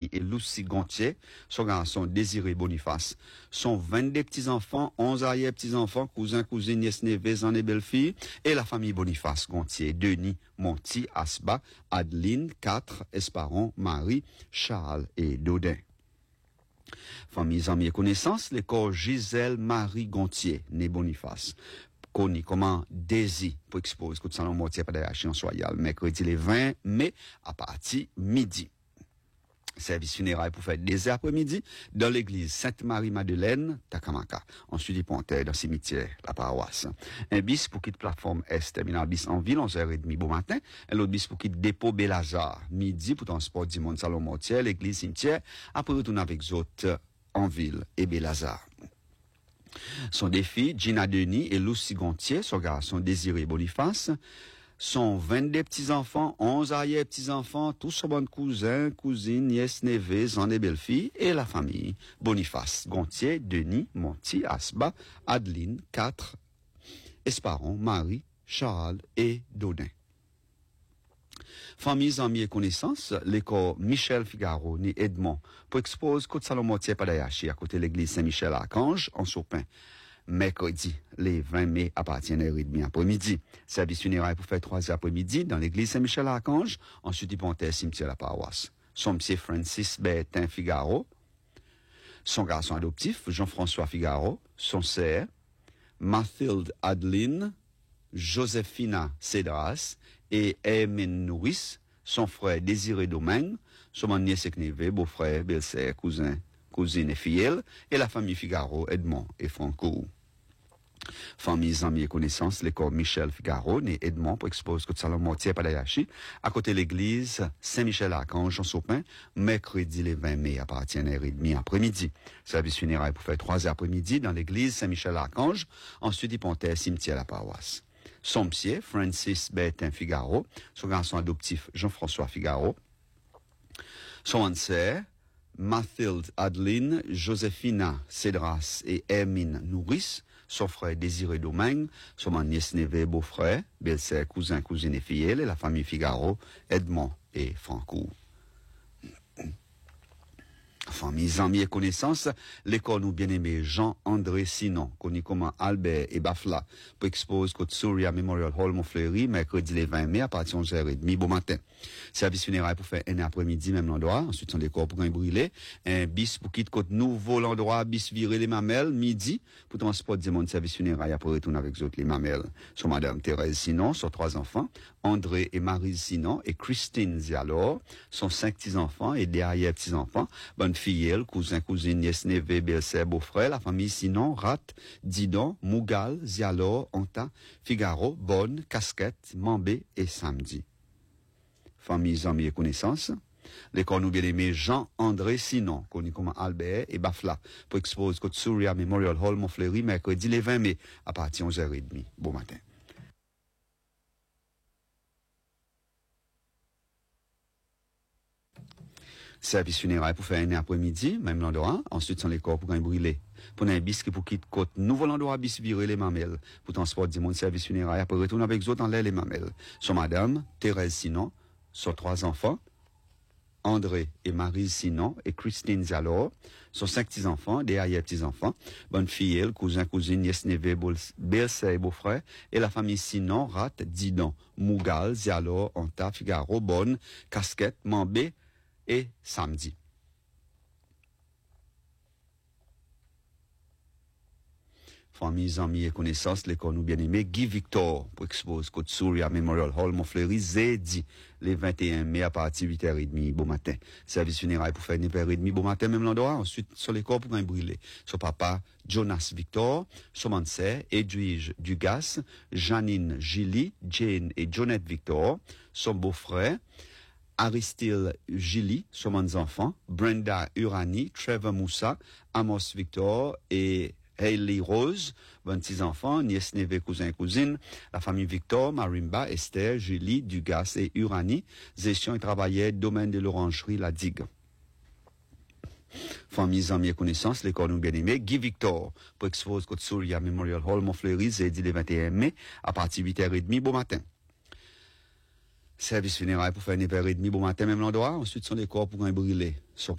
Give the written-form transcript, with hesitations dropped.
et Lucie Gontier, son garçon Désiré Boniface, son 22 petits-enfants, 11 arrière-petits-enfants, cousins, cousines, nièces, neveux, et belles-filles, et la famille Boniface Gontier, Denis, Monti, Asba, Adeline, 4, Esparon, Marie, Charles et Dodin. Famille, amis et connaissances, l'école Gisèle Marie Gontier, né Boniface. Connu comment Daisy, pour exposer coup de salon mortier par la en soyal, mercredi le 20 mai, à partir midi. Service funéraire pour faire des après-midi dans l'église Sainte-Marie-Madeleine, Takamaka. Ensuite, il pontait dans le cimetière, la paroisse. Un bis pour quitter plateforme Est, terminal bis en ville, 11h30 bon matin. Un autre bis pour quitter dépôt Belazar, midi pour transport du monde salon mortier, l'église cimetière, après retourner avec autres en ville et Belazar. Son défi, Gina Denis et Lucie Gontier, son garçon Désiré Boniface, son 22 petits-enfants, 11 arrière-petits-enfants, tous son bon cousins, cousines, nièces, neveux, en et belles-filles, et la famille. Boniface, Gontier, Denis, Monti, Asba, Adeline, 4, Esparon, Marie, Charles et Dodin. Familles, amis et connaissances, l'école Michel Figaro, né Edmond, pour expose Côte Salon-Mortier Padayachi, à côté de l'église Saint-Michel-Archange, en Sopin. Mercredi, les 20 mai, à partir de 1h30 après-midi. Service funéraire pour faire 3 après-midi dans l'église Saint-Michel-Archange, ensuite, il pontait cimetière la paroisse. Son monsieur Francis Bertin Figaro, son garçon adoptif, Jean-François Figaro, son sœur, Mathilde Adeline, Josephina Cédras et Hermine Nouris, son frère Désiré Domingue, son nièce et neveu, beau-frère, belle-sœur, cousin, cousine et filleule, et la famille Figaro, Edmond et Franco. Familles, amis et connaissances, l'école Michel Figaro, né Edmond, pour exposer Côte Salon-Mortier Padayachi, à côté de l'église Saint-Michel-Archange en Sopin, mercredi le 20 mai, à partir de 1h30 après-midi. Service funéraire pour faire 3 après-midi dans l'église Saint-Michel-Archange, ensuite il pontait cimetière la paroisse. Son monsieur, Francis Bertin Figaro, son garçon adoptif, Jean-François Figaro, son sœur, Mathilde Adeline, Josephina Cédras et Hermine Nouris, son frère Désiré Domingue, son nièce neveu beau-frère, belle-sœur, cousin, cousine et filleule, et la famille Figaro, Edmond et Franco. Familles, amis et connaissances, l'école nous bien-aimé Jean-André Sinon, connu comme Albert et Bafla, pour expose Côte Souria Memorial Hall Montfleury, mercredi le 20 mai, à partir de 11h30, bon matin. Service funéraire pour faire un après-midi, même l'endroit, ensuite son décor pour un brûlé, un bis pour quitter Côte Nouveau l'endroit, bis virer les mamelles, midi, pour transporter mon service funéraire, après retourner avec les autres les mamelles. Sur madame Thérèse Sinon, sur 3 enfants, André et Marie Sinon, et Christine Zialor, sont 5 petits-enfants et derrière petits-enfants, bonne filleule, cousin, cousine, nièce, neveu, belle-sœur, beau-frère, la famille Sinon, Rat, Didon, Mougal, Zialor, Onta, Figaro, Bonne, Casquette, Mambé et Samedi. Familles, amis et connaissances, l'école nous bien-aimé Jean-André Sinon, connu comme Albert et Bafla, pour expose Côte Souria Memorial Hall Montfleury, mercredi le 20 mai, à partir de 11h30. Bon matin. Service funéraire pour faire un après-midi, même l'endroit. Ensuite, son les corps pour un brûlé. Pour un bis qui pour quitter côte, nouveau l'endroit bis virer les mamelles. Pour transporter du monde service funéraire, après retourner avec autres en l'air les mamelles. Son madame, Thérèse Sinon, son 3 enfants, André et Marie Sinon et Christine Zalor, son 5 petits-enfants, des arrière-petits-enfants, bonne filleule, cousin, cousine, nièce, neveu, belle-sœur et beau-frère, et la famille Sinon, Rat, Didon, Mougal, Zalor, Onta, Figaro, Bonne, Casquette, Mambé, et Samedi. Familles, amis et connaissances, l'école nous bien-aimé Guy Victor, pour expose Côte Souria Memorial Hall Montfleury, Zédi, les 21 mai à partir de 8h30, bon matin. Service funéraire pour faire 9h30, bon matin, même l'endroit. Ensuite, sur les corps pour un brûlé. Son papa, Jonas Victor, son mansère, Edwige Dugas, Janine Gilly, Jane et Jonette Victor, son beau-frère, Aristide Gilly, son enfants, Brenda Urani, Trevor Moussa, Amos Victor et Hayley Rose, 26 enfants, nièce, neveu, cousin, cousine, la famille Victor, Marimba, Esther, Julie, Dugas et Urani, gestion et travaillait, domaine de l'orangerie, la digue. Familles, amis et connaissances, l'école nous bien-aimé, Guy Victor, pour expose Côte Souria Memorial Hall Montfleury, jeudi le 21 mai, à partir de 8h30, bon matin. Service funéraire pour faire 9h30, bon matin, même l'endroit. Ensuite, son décor pour un brûlé.